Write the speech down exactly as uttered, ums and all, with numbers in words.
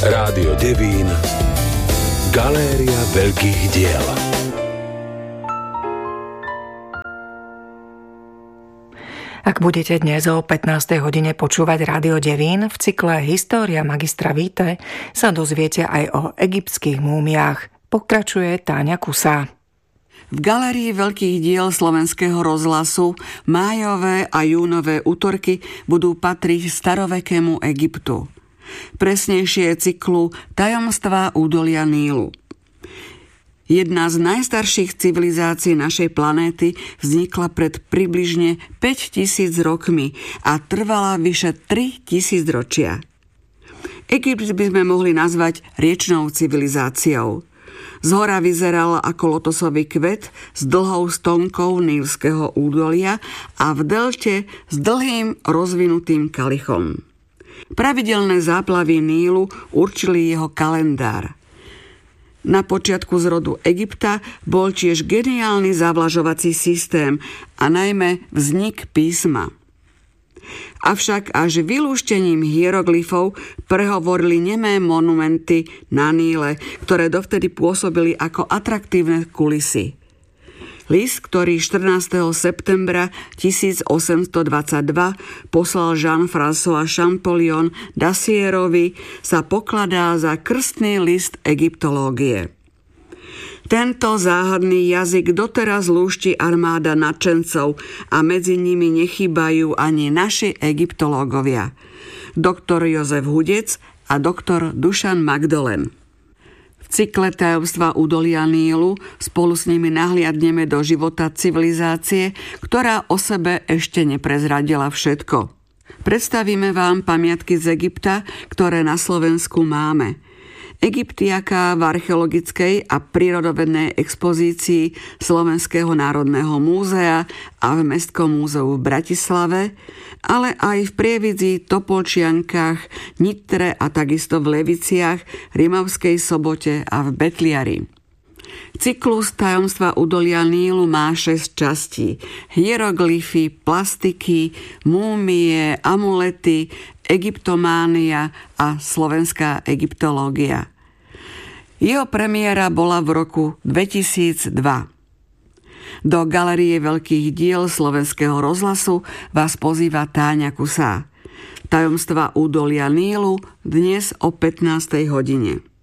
Rádio Devín, Galéria veľkých diel. Ak budete dnes o pätnástej hodine počúvať Rádio Devín, v cykle História magistra Víte sa dozviete aj o egyptských múmiách. Pokračuje Táňa Kusá. V Galérii veľkých diel Slovenského rozhlasu májové a júnové útorky budú patriť starovekému Egyptu. Presnejšie cyklu Tajomstvá údolia Nílu. Jedna z najstarších civilizácií našej planéty vznikla pred približne päťtisíc rokmi a trvala vyše tri tisíc ročia. Egypt by sme mohli nazvať riečnou civilizáciou. Zhora vyzeral ako lotosový kvet s dlhou stonkou nílskeho údolia a v delte s dlhým rozvinutým kalichom. Pravidelné záplavy Nílu určili jeho kalendár. Na počiatku zrodu Egypta bol tiež geniálny zavlažovací systém a najmä vznik písma. Avšak až vylúštením hieroglyfov prehovorili nemé monumenty na Níle, ktoré dovtedy pôsobili ako atraktívne kulisy. List, ktorý štrnásteho septembra tisícosemstodvadsaťdva poslal Jean-François Champollion Dacièrovi, sa pokladá za krstný list egyptológie. Tento záhadný jazyk doteraz lúšti armáda nadšencov a medzi nimi nechýbajú ani naši egyptológovia. Doktor Jozef Hudec a doktor Dušan Magdolen. V cykle Tajomstvá údolia Nílu spolu s nimi nahliadneme do života civilizácie, ktorá o sebe ešte neprezradila všetko. Predstavíme vám pamiatky z Egypta, ktoré na Slovensku máme. Egyptiaká v archeologickej a prírodovednej expozícii Slovenského národného múzea a v Mestskom múzeu v Bratislave, ale aj v Prievidzi, Topolčiankach, Nitre a takisto v Leviciach, Rimavskej Sobote a v Betliari. Cyklus Tajomstva údolia Nílu má šesť častí. Hieroglyfy, plastiky, múmie, amulety, egyptománia a slovenská egyptológia. Jeho premiéra bola v roku dvetisícdva. Do Galérie veľkých diel Slovenského rozhlasu vás pozýva Táňa Kusá. Tajomstvá údolia Nílu dnes o pätnástej hodine.